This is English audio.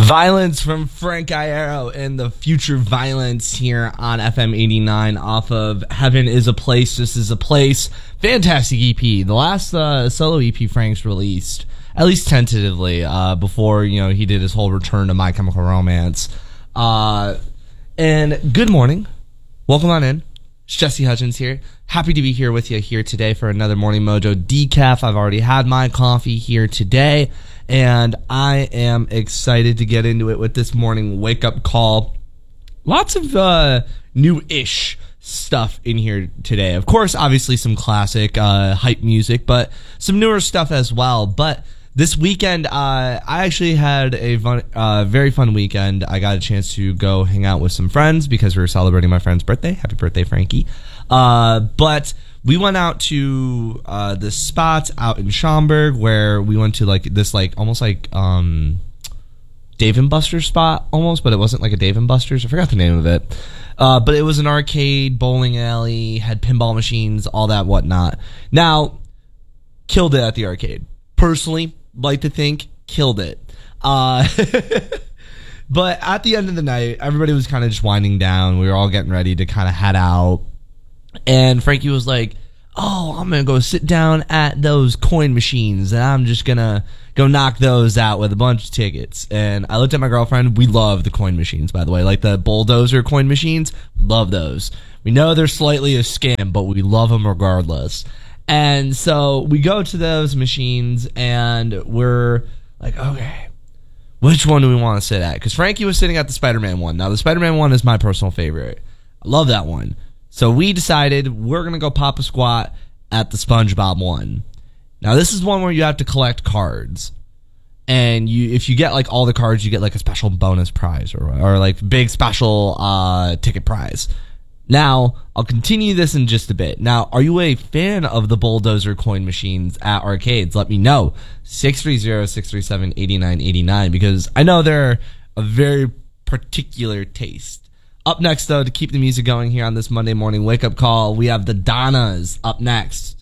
Violence from Frank Iero and the Future Violence here on FM 89 off of Heaven is a Place, This is a Place. Fantastic EP. The last solo EP Frank's released, at least tentatively, before he did his whole return to My Chemical Romance. And good morning. Welcome on in. It's Jesse Hutchins here. Happy to be here with you here today for another Morning Mojo decaf. I've already had my coffee here today, and I am excited to get into it with this morning wake-up call. Lots of new-ish stuff in here today. Of course, obviously some classic hype music, but some newer stuff as well. But this weekend, I actually had a very fun weekend. I got a chance to go hang out with some friends because we were celebrating my friend's birthday. Happy birthday, Frankie. But we went out to this spot out in Schaumburg where we went to this almost like Dave & Buster's spot almost, but it wasn't like a Dave & Buster's. I forgot the name of it. But it was an arcade, bowling alley, had pinball machines, all that whatnot. Now, killed it at the arcade. Personally, like to think, killed it. But at the end of the night, everybody was kind of just winding down. We were all getting ready to kind of head out. And Frankie was like, oh, I'm going to go sit down at those coin machines, and I'm just going to go knock those out with a bunch of tickets. And I looked at my girlfriend. We love the coin machines, by the way. Like the bulldozer coin machines, we love those. We know they're slightly a scam, but we love them regardless. And so we go to those machines, and we're like, okay, which one do we want to sit at? Because Frankie was sitting at the Spider-Man one. Now, the Spider-Man one is my personal favorite. I love that one. So we decided we're going to go pop a squat at the SpongeBob one. Now, this is one where you have to collect cards. And if you get all the cards, you get a special bonus prize or big special ticket prize. Now, I'll continue this in just a bit. Now, are you a fan of the bulldozer coin machines at arcades? Let me know. 630-637-8989, because I know they're a very particular taste. Up next, though, to keep the music going here on this Monday morning wake-up call, we have the Donnas up next.